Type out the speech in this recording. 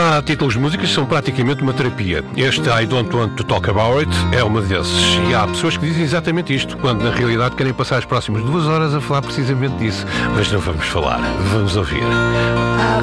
Há títulos de músicas que são praticamente uma terapia. Este I Don't Want to Talk About It é uma desses. E há pessoas que dizem exatamente isto, quando na realidade querem passar as próximas 2 horas a falar precisamente disso. Mas não vamos falar, vamos ouvir.